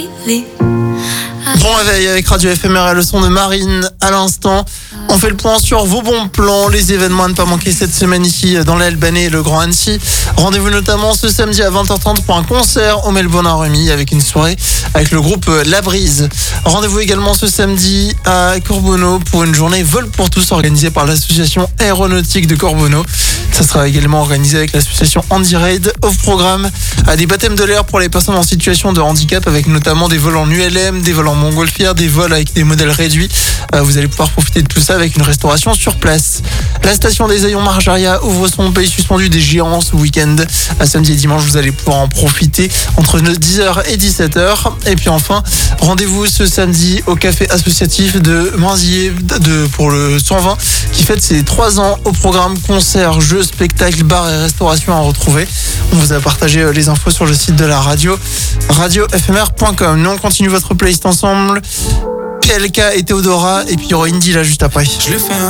Bon réveil avec Radio FMR et le son de Marine à l'instant. On fait le point sur vos bons plans, les événements à ne pas manquer cette semaine ici dans l'Albanais et le Grand Annecy. Rendez-vous notamment ce samedi à 20h30 pour un concert au Melbourne Army avec une soirée avec le groupe La Brise. Rendez-vous également ce samedi à Corbonneau pour une journée Vol pour tous organisée par l'association aéronautique de Corbonneau. Ça sera également organisé avec l'association Andy Raid. Au programme, des baptêmes de l'air pour les personnes en situation de handicap avec notamment des vols en ULM, des vols en montgolfière, des vols avec des modèles réduits. Vous allez pouvoir profiter de tout ça avec une restauration sur place. La station des Aillons Marjaria ouvre son pays suspendu des géants ce week-end. Samedi et dimanche, vous allez pouvoir en profiter entre 10h et 17h. Et puis enfin, rendez-vous ce samedi au café associatif de Mainzier pour le 120 qui fête ses 3 ans. Au programme concert, jeux, spectacles, bars et restauration à retrouver. On vous a partagé les infos sur le site de la radio, radiofmr.com. Nous, on continue votre playlist ensemble. PLK et Théodora, et puis il y aura Indy là juste après. Je le fais